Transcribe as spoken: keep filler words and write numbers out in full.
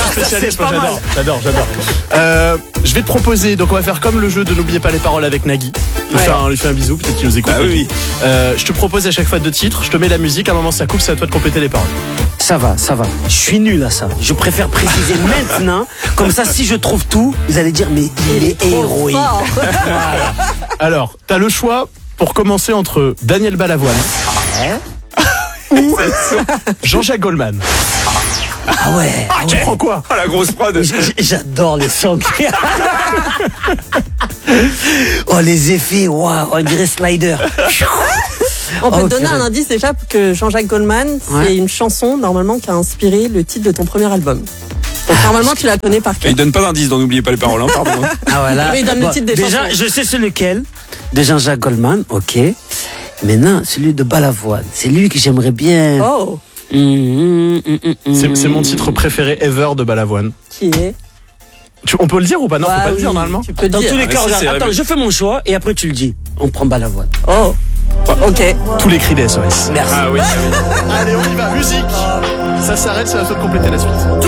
spécialiste, c'est pas j'adore, mal. j'adore, j'adore. Euh, je vais te proposer, donc on va faire comme le jeu de n'oubliez pas les paroles avec Nagui. Lui Ouais. faire un, lui faire un bisou, peut-être qu'il nous écoute. Ah oui, oui. Euh, je te propose à chaque fois deux titres, je te mets la musique, à un moment ça coupe, c'est à toi de compléter les paroles. Ça va, ça va. Je suis nul à ça. Je préfère préciser maintenant. Comme ça, si je trouve tout, vous allez dire, mais il est héroïque. Fort. Alors, t'as le choix pour commencer entre Daniel Balavoine ou Jean-Jacques Goldman. Ah ouais. Ah, tu prends quoi? Oh, la grosse prod. J- j- J'adore les sons. Oh, les effets, waouh, on dirait Slider. On peut Oh, te donner purée. un indice déjà que Jean-Jacques Goldman, c'est Ouais. une chanson normalement qui a inspiré le titre de ton premier album. Donc normalement tu la connais par Et cœur. il donne pas d'indice, donc n'oubliez pas les paroles, hein, pardon. hein. Ah voilà. Mais il donne le titre des déjà, chansons. je sais c'est lequel. De Jean-Jacques Goldman, ok. Maintenant, celui de Balavoine. C'est lui que j'aimerais bien. Oh, Mmh, mmh, mmh, mmh, C'est c'est mon mmh. titre préféré ever de Balavoine. qui est Tu- on peut le dire ou pas? Non, Bah faut pas le oui, dire normalement. Tu peux Dans dire. tous les Ah, cas, ça, regarde, c'est attends, révélé. je fais mon choix et après tu le dis. On prend Balavoine. Oh, ok. Tous les cris des S O S. Merci. Ah oui. Allez, on y va, musique. Ça s'arrête, c'est à toi de compléter la suite.